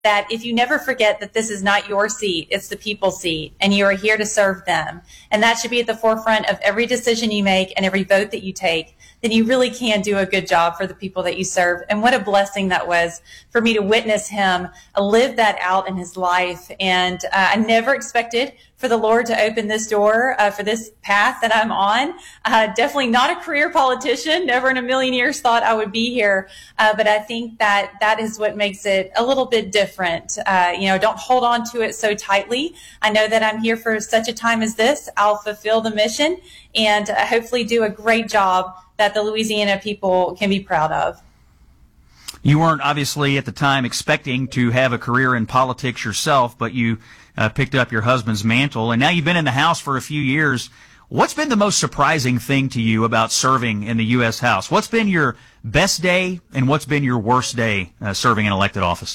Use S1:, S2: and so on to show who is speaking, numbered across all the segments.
S1: that if you never forget that this is not your seat, it's the people's seat, and you are here to serve them. And that should be at the forefront of every decision you make and every vote that you take, then you really can do a good job for the people that you serve. And what a blessing that was for me to witness him live that out in his life. And I never expected for the Lord to open this door for this path that I'm on. Definitely not a career politician. Never in a million years thought I would be here. But I think that that is what makes it a little bit different. Don't hold on to it so tightly. I know that I'm here for such a time as this. I'll fulfill the mission and hopefully do a great job that the Louisiana people can be proud of.
S2: You weren't obviously at the time expecting to have a career in politics yourself, but you picked up your husband's mantle, and now you've been in the House for a few years. What's been the most surprising thing to you about serving in the U.S. House? What's been your best day, and what's been your worst day serving in elected office?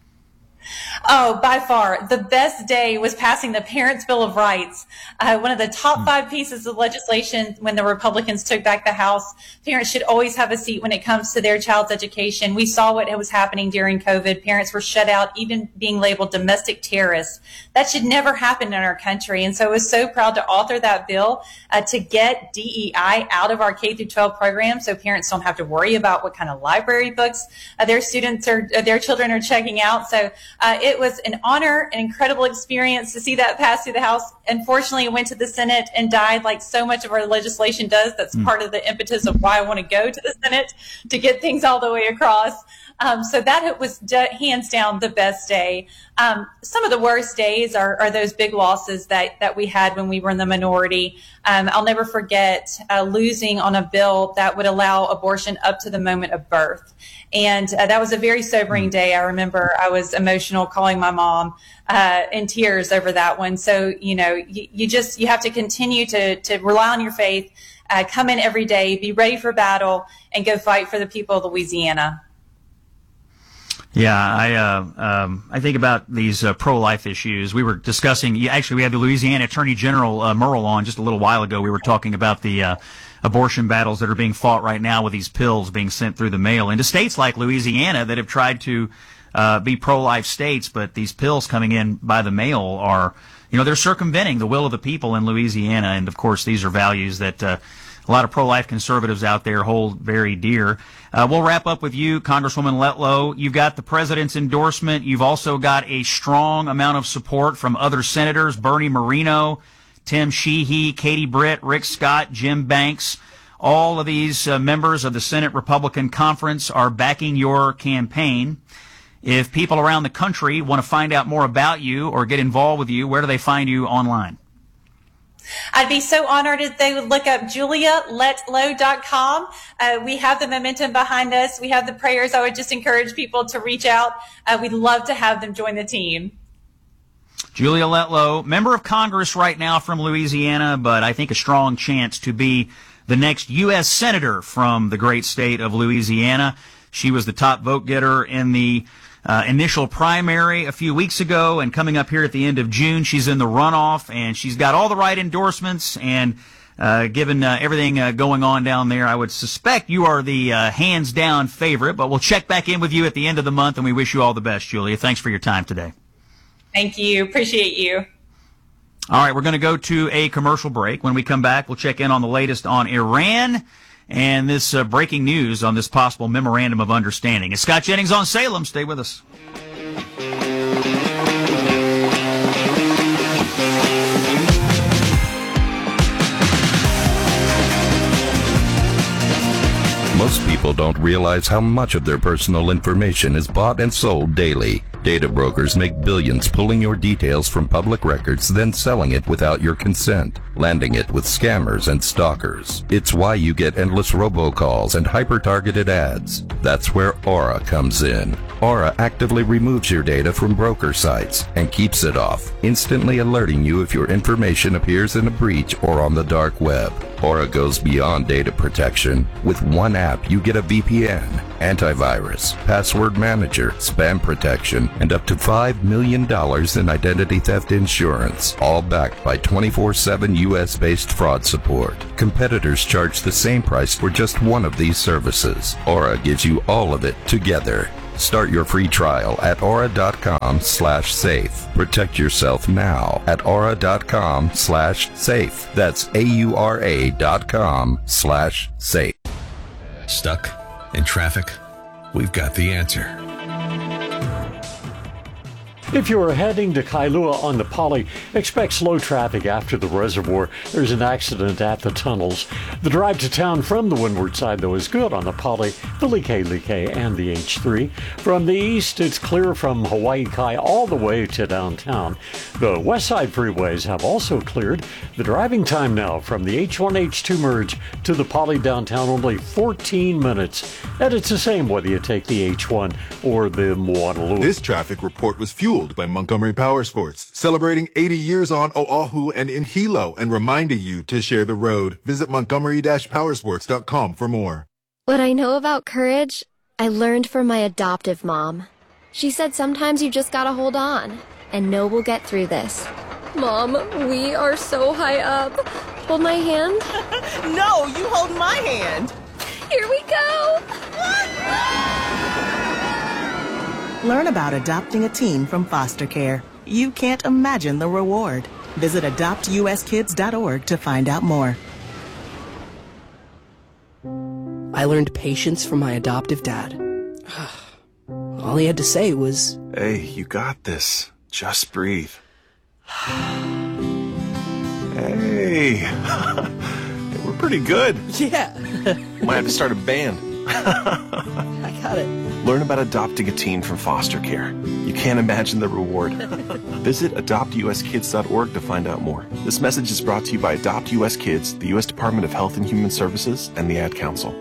S1: Oh, by far, the best day was passing the Parents' Bill of Rights. One of the top 5 pieces of legislation when the Republicans took back the House. Parents should always have a seat when it comes to their child's education. We saw what was happening during COVID. Parents were shut out, even being labeled domestic terrorists. That should never happen in our country. And so I was so proud to author that bill to get DEI out of our K-12 program so parents don't have to worry about what kind of library books their children are checking out. So it was an honor, an incredible experience to see that pass through the House. Unfortunately, it went to the Senate and died like so much of our legislation does. That's part of the impetus of why I want to go to the Senate, to get things all the way across. So that was hands down the best day. Some of the worst days are those big losses that we had when we were in the minority. I'll never forget losing on a bill that would allow abortion up to the moment of birth. And that was a very sobering day. I remember I was emotional calling my mom in tears over that one. So, you have to continue to rely on your faith, come in every day, be ready for battle, and go fight for the people of Louisiana.
S2: Yeah, I think about these pro-life issues. We were discussing, actually we had the Louisiana Attorney General Murrell on just a little while ago. We were talking about the abortion battles that are being fought right now with these pills being sent through the mail into states like Louisiana that have tried to be pro-life states, but these pills coming in by the mail are, they're circumventing the will of the people in Louisiana. And of course, these are values that a lot of pro-life conservatives out there hold very dear. We'll wrap up with you, Congresswoman Letlow. You've got the president's endorsement. You've also got a strong amount of support from other senators, Bernie Moreno, Tim Sheehy, Katie Britt, Rick Scott, Jim Banks. All of these members of the Senate Republican Conference are backing your campaign. If people around the country want to find out more about you or get involved with you, where do they find you online?
S1: I'd be so honored if they would look up julialetlow.com. We have the momentum behind us. We have the prayers. I would just encourage people to reach out. We'd love to have them join the team.
S2: Julia Letlow, member of Congress right now from Louisiana, but I think a strong chance to be the next U.S. Senator from the great state of Louisiana. She was the top vote getter in the initial primary a few weeks ago, and coming up here at the end of June, she's in the runoff, and she's got all the right endorsements, and given everything going on down there, I would suspect you are the hands-down favorite, but we'll check back in with you at the end of the month, and we wish you all the best, Julia. Thanks for your time today.
S1: Thank you. Appreciate you.
S2: All right, we're going to go to a commercial break. When we come back, we'll check in on the latest on Iran and this breaking news on this possible memorandum of understanding. It's Scott Jennings on Salem. Stay with us.
S3: Most people don't realize how much of their personal information is bought and sold daily. Data brokers make billions pulling your details from public records, then selling it without your consent, landing it with scammers and stalkers. It's why you get endless robocalls and hyper-targeted ads. That's where Aura comes in. Aura actively removes your data from broker sites and keeps it off, instantly alerting you if your information appears in a breach or on the dark web. Aura goes beyond data protection. With one app, you get a VPN, antivirus, password manager, spam protection, and up to $5 million in identity theft insurance, all backed by 24/7 U.S.-based fraud support. Competitors charge the same price for just one of these services. Aura gives you all of it together. Start your free trial at aura.com/safe. Protect yourself now at aura.com/safe. That's AURA.com/safe.
S4: Stuck in traffic? We've got the answer.
S5: If you're heading to Kailua on the Poly, expect slow traffic after the reservoir. There's an accident at the tunnels. The drive to town from the windward side, though, is good on the Poly, the Like, and the H3. From the east, it's clear from Hawaii Kai all the way to downtown. The west side freeways have also cleared. The driving time now from the H1, H2 merge to the Poly downtown, only 14 minutes. And it's the same whether you take the H1 or the Moanalua.
S6: This traffic report was fueled by Montgomery Power Sports, celebrating 80 years on Oahu and in Hilo and reminding you to share the road. Visit montgomery-powersports.com for more.
S7: What I know about courage, I learned from my adoptive mom. She said sometimes you just gotta hold on and know we'll get through this. Mom, we are so high up. Hold my hand.
S8: No, you hold my hand.
S7: Here we go.
S8: Learn about adopting a teen from foster care. You can't imagine the reward. Visit adoptuskids.org to find out more.
S9: I learned patience from my adoptive dad. All he had to say was,
S10: "Hey, you got this. Just breathe." Hey, we're pretty good.
S9: yeah.
S10: Might have to start a band.
S9: I got it.
S10: Learn about adopting a teen from foster care. You can't imagine the reward. Visit adoptuskids.org to find out more. This message is brought to you by Adopt US Kids, the U.S. Department of Health and Human Services, and the Ad Council.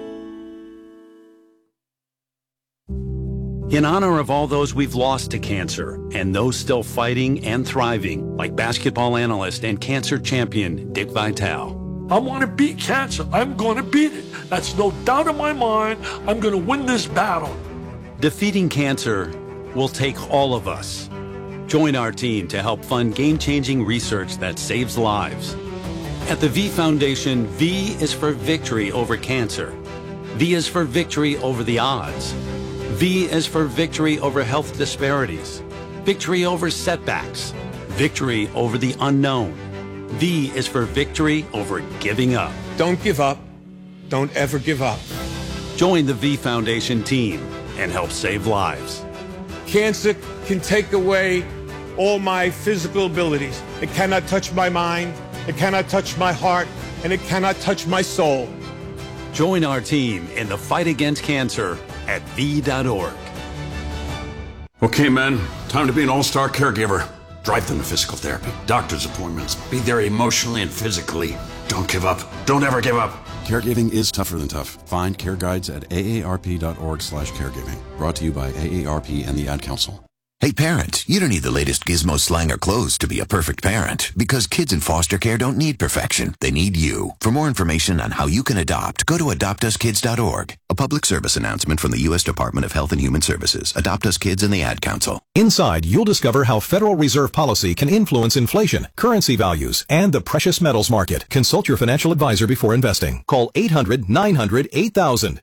S11: In honor of all those we've lost to cancer and those still fighting and thriving, like basketball analyst and cancer champion Dick Vitale.
S12: I want to beat cancer. I'm going to beat it. That's no doubt in my mind. I'm going to win this battle.
S11: Defeating cancer will take all of us. Join our team to help fund game-changing research that saves lives. At the V Foundation, V is for victory over cancer. V is for victory over the odds. V is for victory over health disparities, victory over setbacks, victory over the unknown. V is for victory over giving up.
S13: Don't give up. Don't ever give up.
S11: Join the V Foundation team and help save lives.
S13: Cancer can take away all my physical abilities. It cannot touch my mind, it cannot touch my heart, and it cannot touch my soul.
S11: Join our team in the fight against cancer at V.org.
S14: Okay, men, time to be an all-star caregiver. Drive them to physical therapy, doctor's appointments, be there emotionally and physically. Don't give up. Don't ever give up.
S15: Caregiving is tougher than tough. Find care guides at aarp.org/caregiving. Brought to you by AARP and the Ad Council.
S16: Hey parents, you don't need the latest gizmo, slang, or clothes to be a perfect parent, because kids in foster care don't need perfection. They need you. For more information on how you can adopt, go to adoptuskids.org. A public service announcement from the U.S. Department of Health and Human Services, Adopt Us Kids, and the Ad Council.
S17: Inside, you'll discover how Federal Reserve policy can influence inflation, currency values, and the precious metals market. Consult your financial advisor before investing. Call 800-900-8000.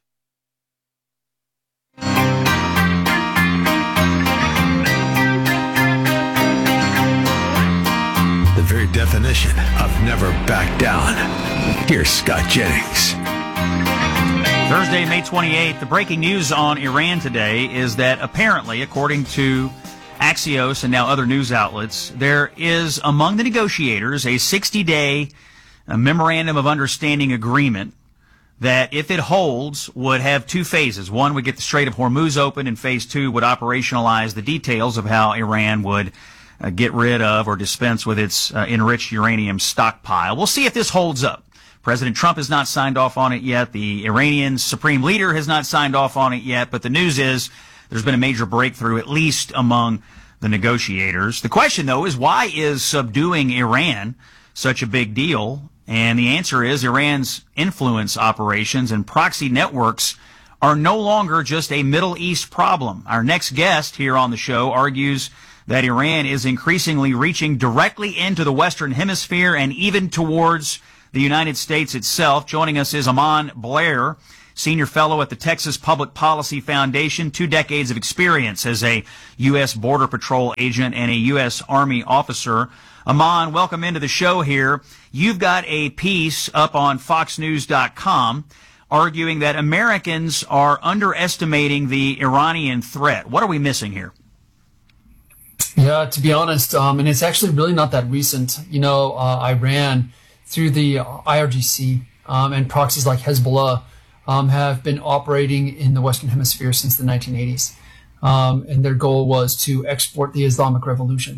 S4: The very definition of never back down. Here's Scott Jennings.
S2: Thursday, May 28th, the breaking news on Iran today is that apparently, according to Axios and now other news outlets, there is among the negotiators a 60-day memorandum of understanding agreement that, if it holds, would have two phases. One would get the Strait of Hormuz open, and phase two would operationalize the details of how Iran would get rid of or dispense with its enriched uranium stockpile. We'll see if this holds up. President Trump has not signed off on it yet. The Iranian supreme leader has not signed off on it yet. But the news is there's been a major breakthrough, at least among the negotiators. The question, though, is why is subduing Iran such a big deal? And the answer is Iran's influence operations and proxy networks are no longer just a Middle East problem. Our next guest here on the show argues that Iran is increasingly reaching directly into the Western Hemisphere and even towards the United States itself. Joining us is Aman Blair. senior fellow at the Texas Public Policy Foundation, 2 decades of experience as a U.S. Border Patrol agent and a U.S. Army officer. Aman, welcome into the show here. You've got a piece up on FoxNews.com arguing that Americans are underestimating the Iranian threat. What are we missing here?
S18: Yeah, to be honest, and it's actually really not that recent. Iran, through the IRGC and proxies like Hezbollah, have been operating in the Western Hemisphere since the 1980s. And their goal was to export the Islamic Revolution.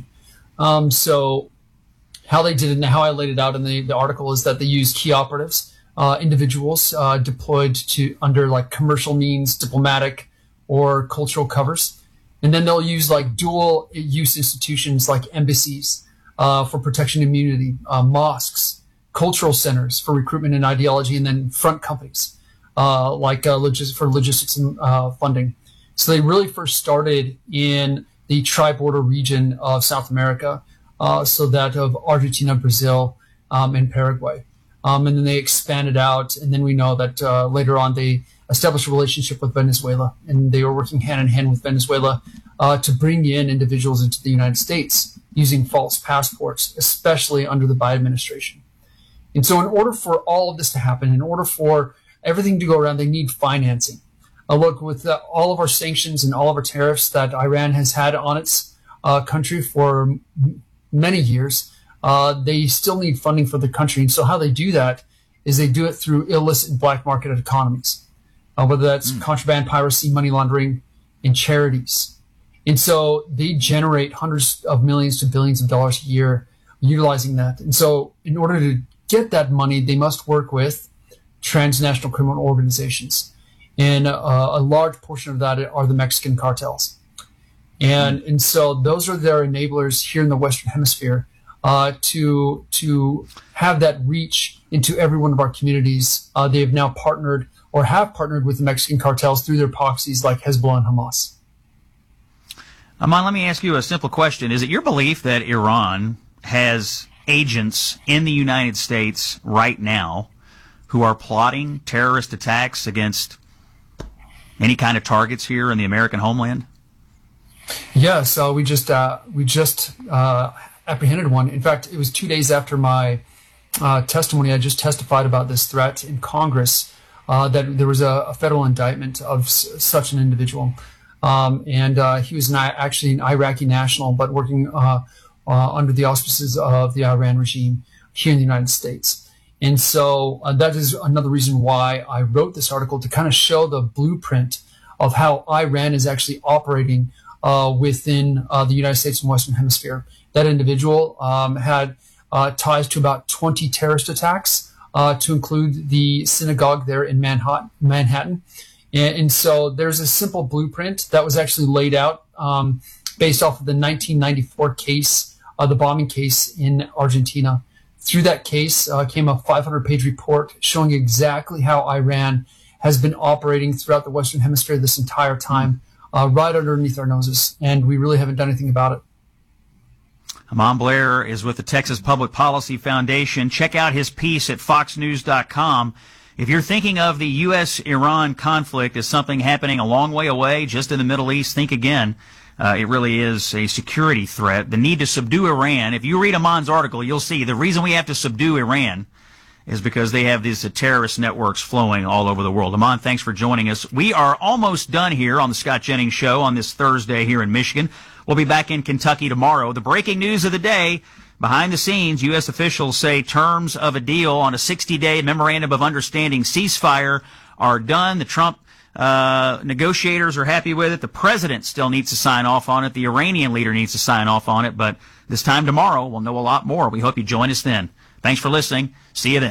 S18: So how they did it and how I laid it out in the article is that they used key operatives, individuals deployed to under like commercial means, diplomatic or cultural covers. And then they'll use like dual use institutions like embassies for protection and immunity, mosques, cultural centers for recruitment and ideology, and then front companies for logistics and funding. So they really first started in the tri-border region of South America, so that of Argentina, Brazil, and Paraguay. And then they expanded out, and then we know that later on they established a relationship with Venezuela, and they were working hand in hand with Venezuela to bring in individuals into the United States using false passports, especially under the Biden administration. And so in order for all of this to happen, in order for everything to go around, they need financing. Look, with all of our sanctions and all of our tariffs that Iran has had on its country for many years, they still need funding for the country. And so how they do that is they do it through illicit black market economies. Whether that's contraband, piracy, money laundering, and charities. And so they generate hundreds of millions to billions of dollars a year utilizing that. And so in order to get that money, they must work with transnational criminal organizations. And a large portion of that are the Mexican cartels. And so those are their enablers here in the Western Hemisphere to have that reach into every one of our communities. They have now partnered or have partnered with the Mexican cartels through their proxies like Hezbollah and Hamas.
S2: Aman, let me ask you a simple question. Is it your belief that Iran has agents in the United States right now who are plotting terrorist attacks against any kind of targets here in the American homeland?
S18: Yes, we just apprehended one. In fact, it was 2 days after my testimony. I just testified about this threat in Congress. That there was a federal indictment of such an individual. And he was actually an Iraqi national, but working under the auspices of the Iran regime here in the United States. And so that is another reason why I wrote this article, to kind of show the blueprint of how Iran is actually operating within the United States and Western Hemisphere. That individual had ties to about 20 terrorist attacks, to include the synagogue there in Manhattan. And so there's a simple blueprint that was actually laid out based off of the 1994 case, the bombing case in Argentina. Through that case came a 500-page report showing exactly how Iran has been operating throughout the Western Hemisphere this entire time, right underneath our noses. And we really haven't done anything about it.
S2: Aman Blair is with the Texas Public Policy Foundation. Check out his piece at FoxNews.com. If you're thinking of the U.S.-Iran conflict as something happening a long way away, just in the Middle East, think again. It really is a security threat. The need to subdue Iran. If you read Aman's article, you'll see the reason we have to subdue Iran is because they have these terrorist networks flowing all over the world. Aman, thanks for joining us. We are almost done here on the Scott Jennings Show on this Thursday here in Michigan. We'll be back in Kentucky tomorrow. The breaking news of the day, behind the scenes, U.S. officials say terms of a deal on a 60-day memorandum of understanding ceasefire are done. The Trump negotiators are happy with it. The president still needs to sign off on it. The Iranian leader needs to sign off on it. But this time tomorrow, we'll know a lot more. We hope you join us then. Thanks for listening. See you then.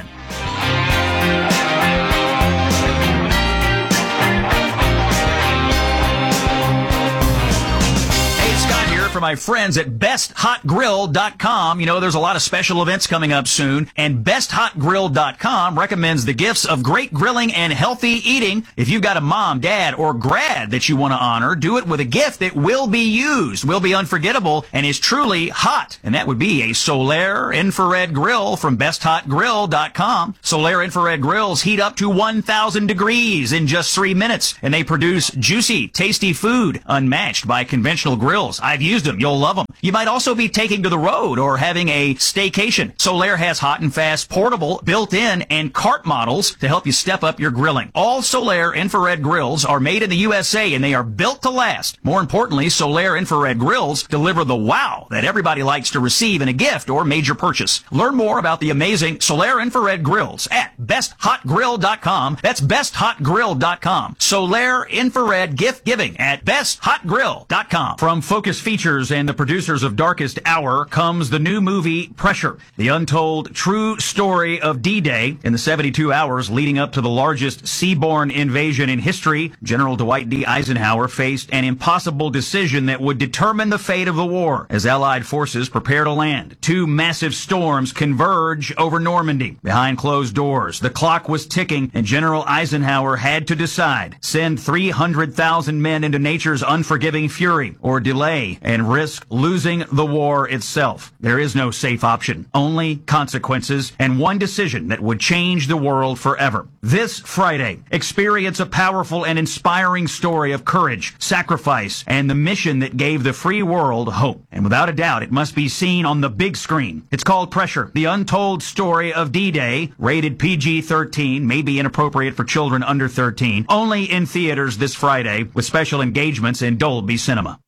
S2: for my friends at BestHotGrill.com. You know, there's a lot of special events coming up soon, and BestHotGrill.com recommends the gifts of great grilling and healthy eating. If you've got a mom, dad, or grad that you want to honor, do it with a gift that will be used, will be unforgettable, and is truly hot. And that would be a Solaire infrared grill from BestHotGrill.com. Solaire infrared grills heat up to 1,000 degrees in just 3 minutes, and they produce juicy, tasty food unmatched by conventional grills. I've used them. You'll love them. You might also be taking to the road or having a staycation. Solaire has hot and fast, portable, built-in, and cart models to help you step up your grilling. All Solaire infrared grills are made in the USA, and they are built to last. More importantly, Solaire infrared grills deliver the wow that everybody likes to receive in a gift or major purchase. Learn more about the amazing Solaire infrared grills at BestHotGrill.com. That's BestHotGrill.com. Solaire infrared gift giving at BestHotGrill.com. From Focus Features and the producers of Darkest Hour comes the new movie Pressure, the untold true story of D-Day. In the 72 hours leading up to the largest seaborne invasion in history, General Dwight D. Eisenhower faced an impossible decision that would determine the fate of the war. As Allied forces prepare to land, two massive storms converge over Normandy. Behind closed doors, the clock was ticking, and General Eisenhower had to decide: send 300,000 men into nature's unforgiving fury, or delay and risk losing the war itself. There is no safe option, only consequences, and one decision that would change the world forever. This Friday, experience a powerful and inspiring story of courage, sacrifice, and the mission that gave the free world hope. And without a doubt, it must be seen on the big screen. It's called Pressure, the untold story of D-Day, rated PG-13, may be inappropriate for children under 13, only in theaters this Friday, with special engagements in Dolby Cinema.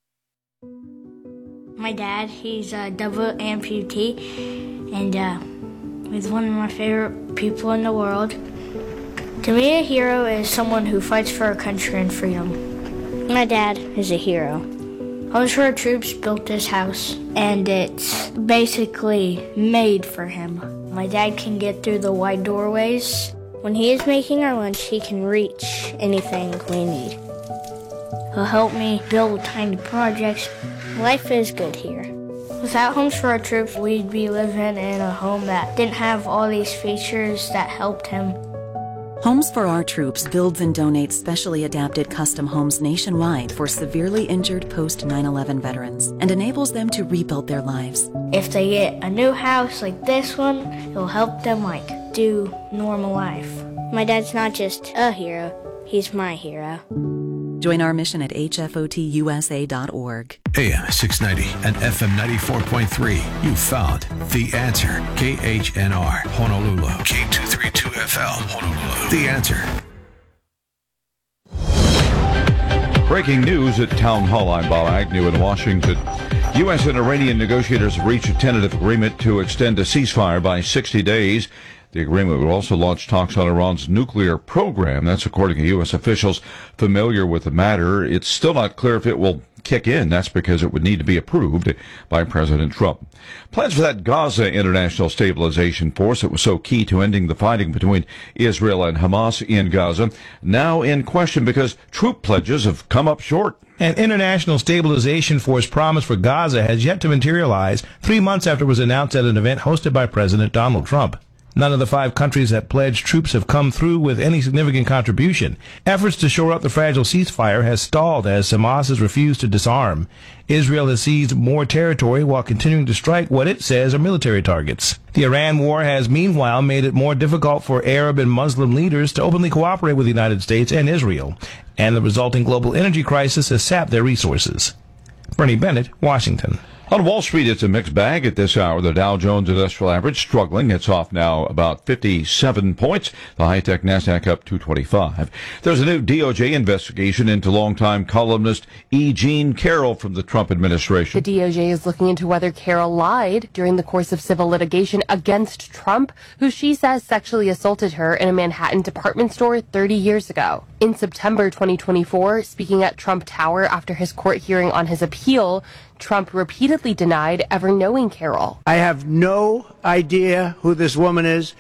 S19: My dad, he's a double amputee, and he's one of my favorite people in the world. To me, a hero is someone who fights for our country and freedom. My dad is a hero. Homes for Our Troops built this house, and it's basically made for him. My dad can get through the wide doorways. When he is making our lunch, he can reach anything we need. He'll help me build tiny projects. Life is good here. Without Homes for Our Troops, we'd be living in a home that didn't have all these features that helped him.
S20: Homes for Our Troops builds and donates specially adapted custom homes nationwide for severely injured post-9/11 veterans and enables them to rebuild their lives.
S19: If they get a new house like this one, it'll help them do normal life. My dad's not just a hero, he's my hero.
S20: Join our mission at hfotusa.org.
S4: AM 690 and FM 94.3. You found The Answer. KHNR, Honolulu. K232FL, Honolulu. The Answer.
S21: Breaking news at Town Hall. I'm Bob Agnew in Washington. U.S. and Iranian negotiators have reached a tentative agreement to extend a ceasefire by 60 days. The agreement would also launch talks on Iran's nuclear program. That's according to U.S. officials familiar with the matter. It's still not clear if it will kick in. That's because it would need to be approved by President Trump. Plans for that Gaza International Stabilization Force that was so key to ending the fighting between Israel and Hamas in Gaza now in question because troop pledges have come up short.
S22: An international stabilization force promise for Gaza has yet to materialize 3 months after it was announced at an event hosted by President Donald Trump. None of the 5 countries that pledged troops have come through with any significant contribution. Efforts to shore up the fragile ceasefire has stalled as Hamas has refused to disarm. Israel has seized more territory while continuing to strike what it says are military targets. The Iran war has meanwhile made it more difficult for Arab and Muslim leaders to openly cooperate with the United States and Israel, and the resulting global energy crisis has sapped their resources. Bernie Bennett, Washington.
S21: On Wall Street, it's a mixed bag at this hour. The Dow Jones Industrial Average struggling. It's off now about 57 points. The high-tech NASDAQ up 225. There's a new DOJ investigation into longtime columnist E. Jean Carroll from the Trump administration.
S23: The DOJ is looking into whether Carroll lied during the course of civil litigation against Trump, who she says sexually assaulted her in a Manhattan department store 30 years ago. In September 2024, speaking at Trump Tower after his court hearing on his appeal, Trump repeatedly denied ever knowing Carroll.
S24: I have no idea who this woman is.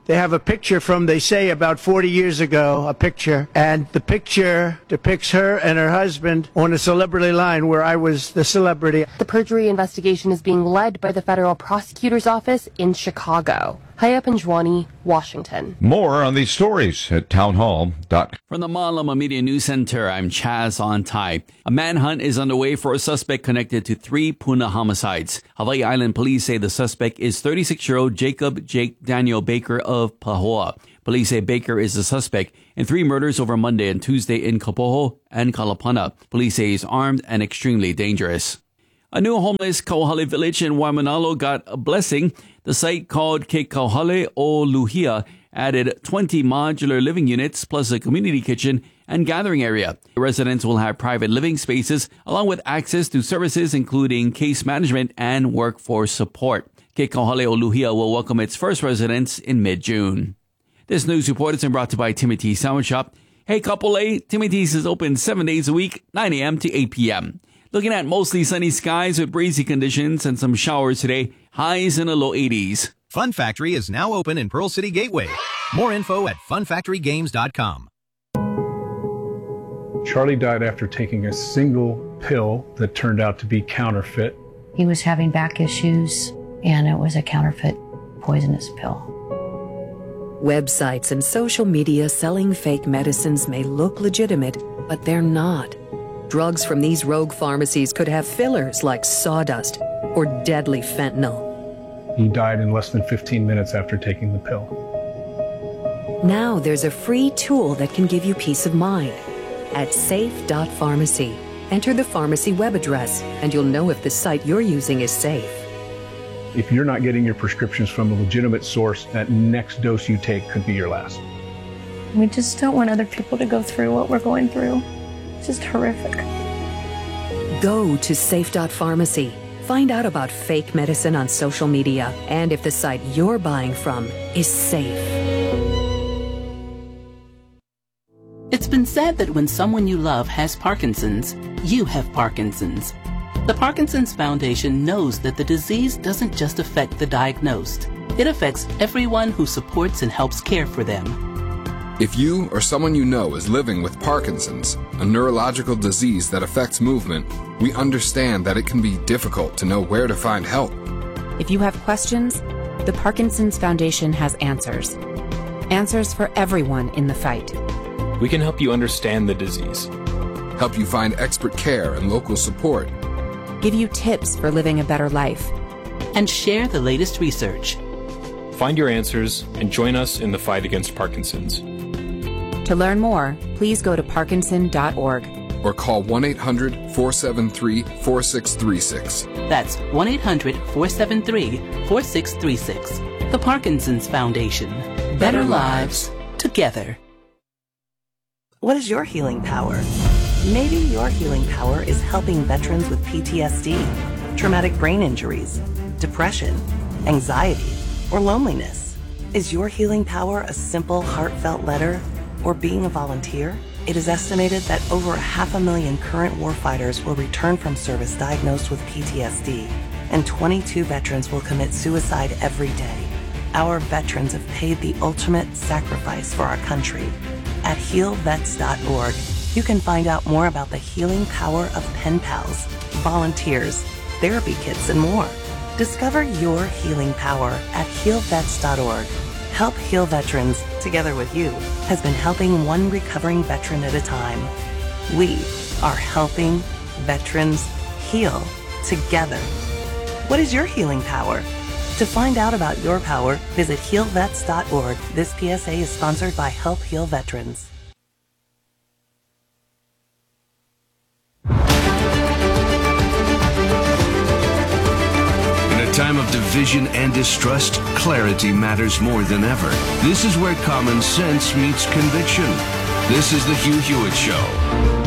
S1: They have a picture from, they say, about 40 years ago, a picture. And the picture depicts her and her husband on a celebrity line where I was the celebrity.
S23: The perjury investigation is being led by the federal prosecutor's office in Chicago. Haya Panjwani, Washington.
S21: More on these stories at townhall.com.
S3: From the Malama Media News Center, I'm Chaz Ontai. A manhunt is underway for a suspect connected to 3 Puna homicides. Hawaii Island police say the suspect is 36-year-old Jacob Jake Daniel Baker of Pahoa. Police say Baker is the suspect in 3 murders over Monday and Tuesday in Kapoho and Kalapana. Police say he's armed and extremely dangerous. A new homeless Kauhale village in Waimanalo got a blessing. The site called Ke Kauhale o Luhia added 20 modular living units plus a community kitchen and gathering area. Residents will have private living spaces along with access to services including case management and workforce support. Ke Kauhale o Luhia will welcome its first residents in mid-June. This news report is brought to you by Timothy Sound Shop. Hey, couple A, Timothy's is open 7 days a week, 9 a.m. to 8 p.m. Looking at mostly sunny skies with breezy conditions and some showers today, highs in the low 80s.
S5: Fun Factory is now open in Pearl City Gateway. More info at funfactorygames.com.
S24: Charlie died after taking a single pill that turned out to be counterfeit.
S25: He was having back issues, and it was a counterfeit poisonous pill.
S26: Websites and social media selling fake medicines may look legitimate, but they're not. Drugs from these rogue pharmacies could have fillers like sawdust or deadly fentanyl.
S24: He died in less than 15 minutes after taking the pill.
S26: Now there's a free tool that can give you peace of mind. At safe.pharmacy, enter the pharmacy web address and you'll know if the site you're using is safe.
S24: If you're not getting your prescriptions from a legitimate source, that next dose you take could be your last.
S25: We just don't want other people to go through what we're going through. It's just horrific.
S26: Go to safe.pharmacy. Find out about fake medicine on social media and if the site you're buying from is safe.
S27: It's been said that when someone you love has Parkinson's, you have Parkinson's. The Parkinson's Foundation knows that the disease doesn't just affect the diagnosed. It affects everyone who supports and helps care for them.
S28: If you or someone you know is living with Parkinson's, a neurological disease that affects movement, we understand that it can be difficult to know where to find help.
S29: If you have questions, the Parkinson's Foundation has answers. Answers for everyone in the fight.
S30: We can help you understand the disease,
S28: help you find expert care and local support,
S29: give you tips for living a better life,
S27: and share the latest research.
S30: Find your answers and join us in the fight against Parkinson's.
S29: To learn more, please go to parkinson.org
S28: or call 1-800-473-4636.
S27: That's 1-800-473-4636. The Parkinson's Foundation. Better lives together.
S8: What is your healing power? Maybe your healing power is helping veterans with PTSD, traumatic brain injuries, depression, anxiety, or loneliness. Is your healing power a simple, heartfelt letter or being a volunteer? It is estimated that over 500,000 current warfighters will return from service diagnosed with PTSD, and 22 veterans will commit suicide every day. Our veterans have paid the ultimate sacrifice for our country. At healvets.org, you can find out more about the healing power of pen pals, volunteers, therapy kits, and more. Discover your healing power at healvets.org. Help Heal Veterans, together with you, has been helping one recovering veteran at a time. We are helping veterans heal together. What is your healing power? To find out about your power, visit healvets.org. This PSA is sponsored by Help Heal Veterans.
S31: In a time of division and distrust, clarity matters more than ever. This is where common sense meets conviction. This is the Hugh Hewitt Show.